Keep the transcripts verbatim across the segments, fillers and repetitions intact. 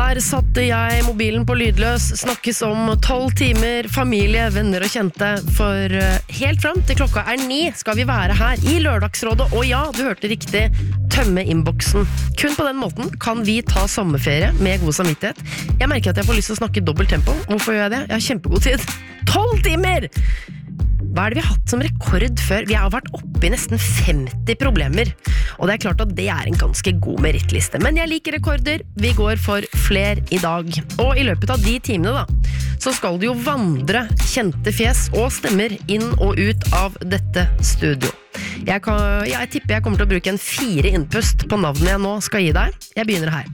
Der satte jeg mobilen på lydløs, snakkes om tolv timer, familie, venner og kjente, for helt frem til klokka er ni skal vi være her i Lørdagsrådet, og ja, du hørte riktig, tømme innboksen. Kun på den måten kan vi ta sommerferie med god samvittighet. Jeg merker at jeg får lyst til å snakke dobbelt tempo. Hvorfor gjør jeg det? Jeg har kjempegod tid. tolv timer! Hva er det vi har hatt som rekord før? Vi har vært oppe i nesten femti problemer, og det er klart at det er en ganske god merittliste. Men jeg liker rekorder, vi går for fler i dag. Og i løpet av de timene da, så skal det jo vandre kjente fjes og stemmer inn og ut av dette studio. Jeg, kan, jeg tipper jeg kommer til å bruke en fire innpust på navnet jeg nå skal gi deg. Jeg begynner her.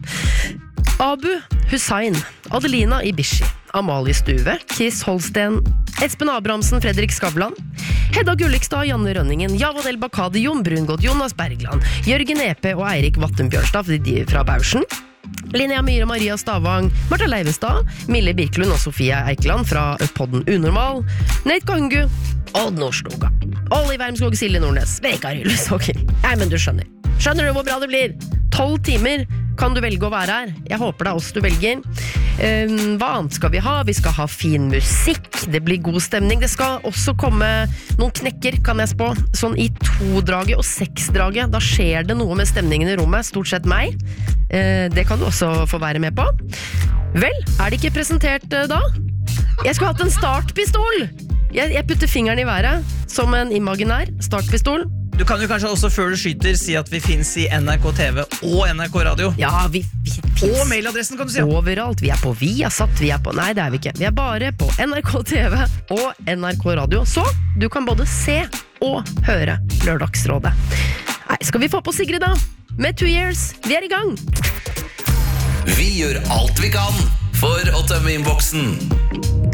Abu Hussein, Adelina Ibishi, Amalie Stuve, Chris Holsten, Espen Abrahamsen, Fredrik Skavlan, Hedda Gullikstad, Janne Rønningen, Javad El Bakadi, Jon Brungot, Jonas Bergland, Jørgen Epe og Eirik Vatten Bjørnstad, de fra Bauschen, Linnea Myhre, Maria Stavang, Martha Leivestad, Mille Birkelund og Sofie Eikeland fra podden Unormal, Nate Gangu, Odd Nordstoga, Olli Wermskog, Silje Nordnes, Vekar Hyllesåker. Nei, men du skjønner. Skjønner du hvor bra det blir? tolv timer kan du velge å være her. Jeg håper det er oss du velger. Um, hva annet skal vi ha? Vi skal ha fin musikk, det blir god stemning. Det skal også komme noen knekker, kan jeg spå. Sånn i to-draget og seks-draget, da skjer det noe med stemningen i rommet, stort sett meg. Uh, det kan du også få være med på. Vel, er det ikke presentert uh, da? Jeg skulle hatt en startpistol! Jeg, jeg putter fingeren i været, som en imaginær startpistol. Du kan jo kanskje også før du skyter si at vi finnes i N R K T V og N R K Radio. Ja, vi, vi finnes og mailadressen kan du si. Overalt. Vi er på Viasat, vi er på... Nei, det er vi ikke. Vi er bare på N R K T V og N R K Radio. Så du kan både se og høre Lørdagsrådet. Nei, skal vi få på Sigrid da? Med Two Years. Vi er i gang. Vi gjør alt vi kan for å tømme innboksen.